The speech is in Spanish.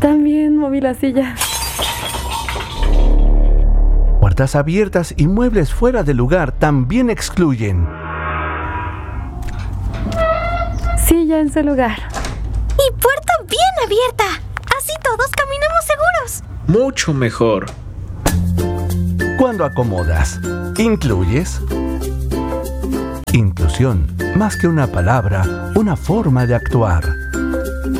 También moví la silla. Puertas abiertas y muebles fuera de lugar también excluyen. Silla en su lugar. Y puerta bien abierta. Así todos caminamos seguros. Mucho mejor. Cuando acomodas, incluyes. Inclusión, más que una palabra, una forma de actuar.